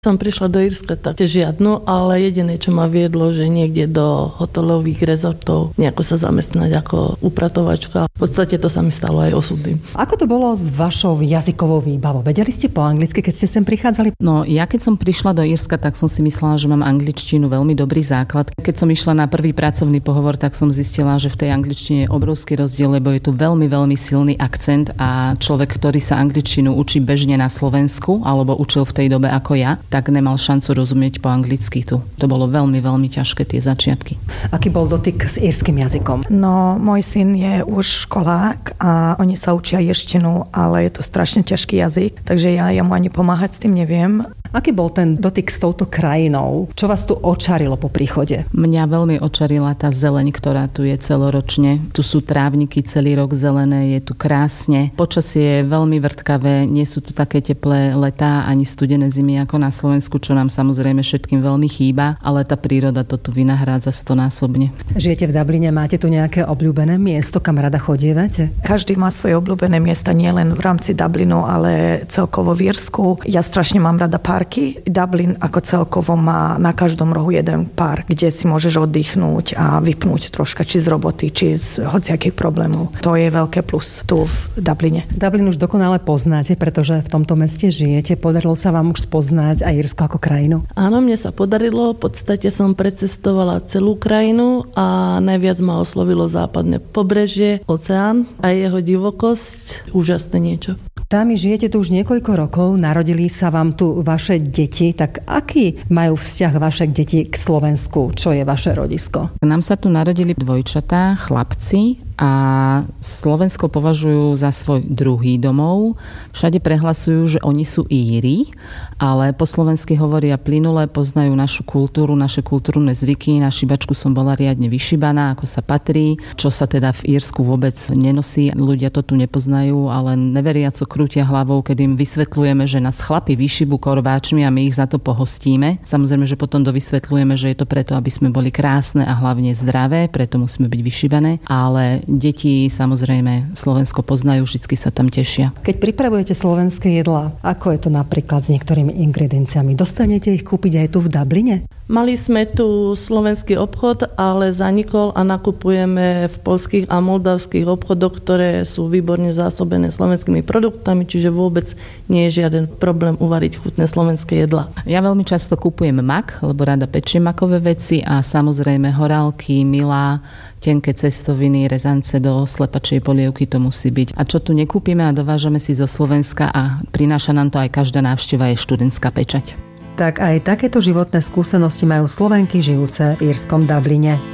Som prišla do Írska tak žiadnu, ale jediné, čo ma viedlo, že niekde do hotelových rezortov nejako sa zamestnať ako upratovačka. V podstate to sa mi stalo aj osudným. Ako to bolo s vašou jazykovou výbavou? Vedeli ste po anglicky, keď ste sem prichádzali? No, ja keď som prišla do Írska, tak som si myslela, že mám angličtinu veľmi dobrý základ. Keď som išla na prvý pracovný pohovor, tak som zistila, že v tej angličtine je obrovský rozdiel, lebo je tu veľmi, veľmi silný akcent a človek, ktorý sa angličtinu učí bežne na Slovensku alebo učil v tej dobe ako ja, tak nemal šancu rozumieť po anglicky tu. To bolo veľmi, veľmi ťažké tie začiatky. Aký bol dotyk s írskym jazykom? No, môj syn je už školák a oni sa učia írštinu, ale je to strašne ťažký jazyk, takže ja mu ani pomáhať s tým neviem. Aký bol ten dotyk s touto krajinou? Čo vás tu očarilo po príchode? Mňa veľmi očarila tá zeleň, ktorá tu je celoročne. Tu sú trávniky celý rok zelené, je tu krásne. Počasie je veľmi vrtkavé, nie sú tu také teplé letá ani studené zimy ako na Slovensku, čo nám samozrejme všetkým veľmi chýba, ale tá príroda to tu vynahrádza 100-násobne. Žijete v Dubline, máte tu nejaké obľúbené miesto, kam rada chodievate? Každý má svoje obľúbené miesta, nielen v rámci Dublinu, ale celkovo v Írsku. Ja strašne mám rada parky. Dublin ako celkovo má na každom rohu jeden park, kde si môžeš oddychnúť a vypnúť troška, či z roboty, či z hociakých problémov. To je veľké plus tu v Dubline. Dublin už dokonale poznáte, pretože v tomto meste žijete. Podarilo sa vám už spoznať aj Írsko ako krajinu? Áno, mne sa podarilo. V podstate som precestovala celú krajinu a najviac ma oslovilo západné pobrežie, oceán a jeho divokosť. Úžasné niečo. Dámy, žijete tu už niekoľko rokov, narodili sa vám tu vaše deti, tak aký majú vzťah vaše deti k Slovensku? Čo je vaše rodisko? Nám sa tu narodili dvojčatá, chlapci, a Slovensko považujú za svoj druhý domov. Všade prehlasujú, že oni sú Íri, ale po slovensky hovoria plynule, poznajú našu kultúru, naše kultúrne zvyky. Na šibačku som bola riadne vyšibaná, ako sa patrí, čo sa teda v Írsku vôbec nenosí. Ľudia to tu nepoznajú, ale neveriaco krútia hlavou, keď im vysvetľujeme, že nás chlapi vyšibú korbáčmi a my ich za to pohostíme. Samozrejme, že potom dovysvetľujeme, že je to preto, aby sme boli krásne a hlavne zdravé, preto musíme byť vyšibané, ale deti samozrejme Slovensko poznajú, vždy sa tam tešia. Keď pripravujete slovenské jedlá, ako je to napríklad s niektorými ingredienciami? Dostanete ich kúpiť aj tu v Dubline? Mali sme tu slovenský obchod, ale zanikol a nakupujeme v poľských a moldavských obchodoch, ktoré sú výborne zásobené slovenskými produktami, čiže vôbec nie je žiaden problém uvariť chutné slovenské jedlá. Ja veľmi často kupujem mak, lebo rada pečiem makové veci a samozrejme horálky, milá, tenké cestoviny, rezance do slepačej polievky to musí byť. A čo tu nekúpime a dovážame si zo Slovenska a prináša nám to aj každá návšteva, je študentská pečať. Tak aj takéto životné skúsenosti majú Slovenky žijúce v írskom Dubline.